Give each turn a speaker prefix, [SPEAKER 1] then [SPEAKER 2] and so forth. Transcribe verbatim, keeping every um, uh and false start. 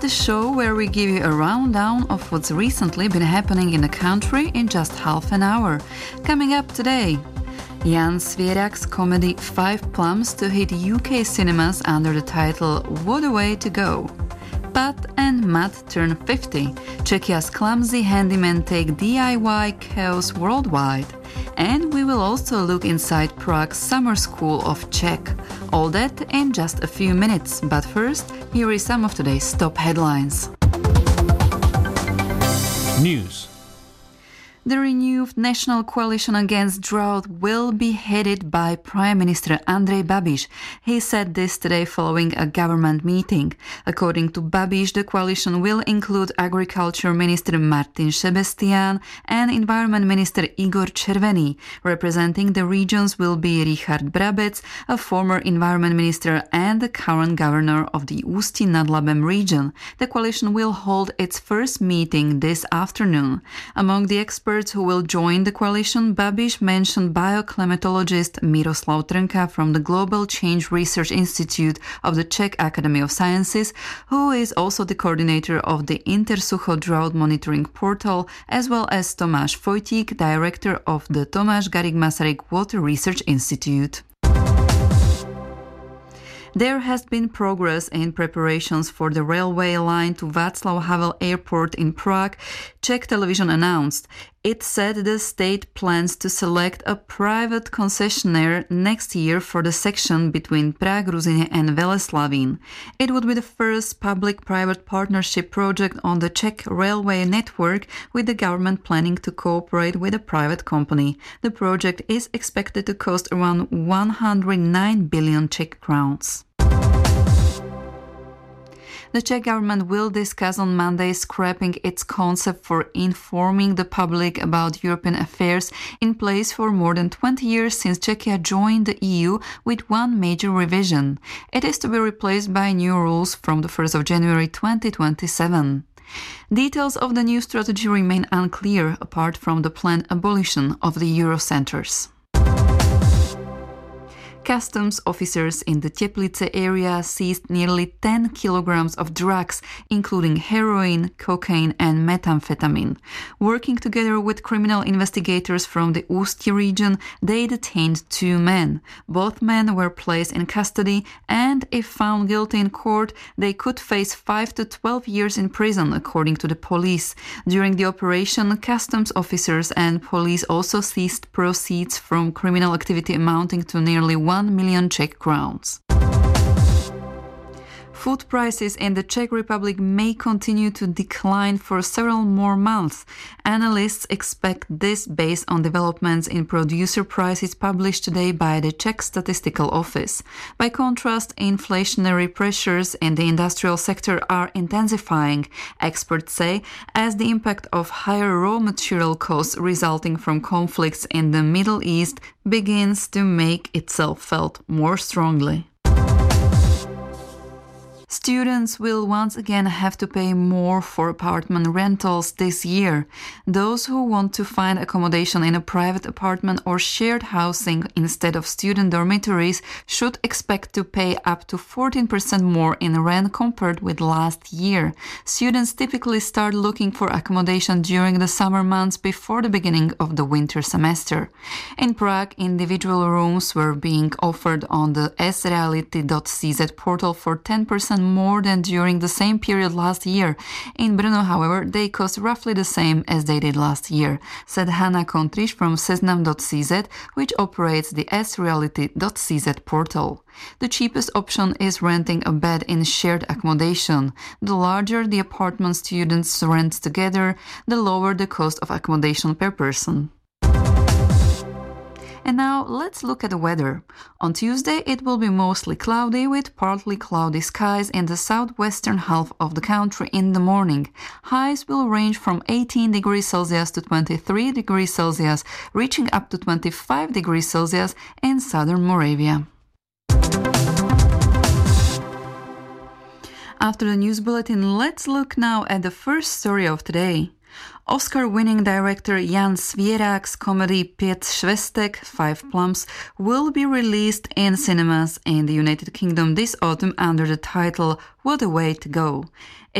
[SPEAKER 1] the show where we give you a rundown of what's recently been happening in the country in just half an hour. Coming up today, Jan Svierak's comedy Five Plums to hit U K cinemas under the title What a Way to Go. Pat and Matt turn fifty. Czechia's clumsy handymen take D I Y chaos worldwide. And we will also look inside Prague's summer school of Czech. All that in just a few minutes. But first, here is some of today's top headlines.
[SPEAKER 2] News.
[SPEAKER 1] The renewed National Coalition Against Drought will be headed by Prime Minister Andrej Babiš. He said this today following a government meeting. According to Babiš, the coalition will include Agriculture Minister Martin Šebestián and Environment Minister Igor Červený. Representing the regions will be Richard Brabec, a former Environment Minister and the current Governor of the Ústí nad Labem region. The coalition will hold its first meeting this afternoon. Among the experts who will join the coalition, Babiš mentioned bioclimatologist Miroslav Trnka from the Global Change Research Institute of the Czech Academy of Sciences, who is also the coordinator of the Intersucho Drought Monitoring Portal, as well as Tomáš Fojtík, director of the Tomáš Garrigue Masaryk Water Research Institute. There has been progress in preparations for the railway line to Václav Havel Airport in Prague, Czech television announced. It said the state plans to select a private concessionaire next year for the section between Prague, Ruzyně and Veleslavín. It would be the first public-private partnership project on the Czech railway network, with the government planning to cooperate with a private company. The project is expected to cost around one hundred nine billion Czech crowns. The Czech government will discuss on Monday scrapping its concept for informing the public about European affairs, in place for more than twenty years since Czechia joined the E U, with one major revision. It is to be replaced by new rules from the first of January twenty twenty-seven. Details of the new strategy remain unclear, apart from the planned abolition of the Eurocenters. Customs officers in the Teplice area seized nearly ten kilograms of drugs, including heroin, cocaine and methamphetamine. Working together with criminal investigators from the Ústí region, they detained two men. Both men were placed in custody, and if found guilty in court, they could face five to twelve years in prison, according to the police. During the operation, customs officers and police also seized proceeds from criminal activity amounting to nearly one million Czech crowns. Food prices in the Czech Republic may continue to decline for several more months. Analysts expect this based on developments in producer prices published today by the Czech Statistical Office. By contrast, inflationary pressures in the industrial sector are intensifying, experts say, as the impact of higher raw material costs resulting from conflicts in the Middle East begins to make itself felt more strongly. Students will once again have to pay more for apartment rentals this year. Those who want to find accommodation in a private apartment or shared housing instead of student dormitories should expect to pay up to fourteen percent more in rent compared with last year. Students typically start looking for accommodation during the summer months before the beginning of the winter semester. In Prague, individual rooms were being offered on the s reality dot c z portal for ten percent more than during the same period last year. In Brno, however, they cost roughly the same as they did last year, said Hanna Kontriš from seznam dot c z, which operates the s reality dot c z portal. The cheapest option is renting a bed in shared accommodation. The larger the apartment students rent together, the lower the cost of accommodation per person. And now let's look at the weather. On Tuesday, it will be mostly cloudy with partly cloudy skies in the southwestern half of the country in the morning. Highs will range from eighteen degrees Celsius to twenty-three degrees Celsius, reaching up to twenty-five degrees Celsius in southern Moravia. After the news bulletin, let's look now at the first story of today. Oscar-winning director Jan Svierak's comedy Pět švestek, Five Plums, will be released in cinemas in the United Kingdom this autumn under the title What a Way to Go.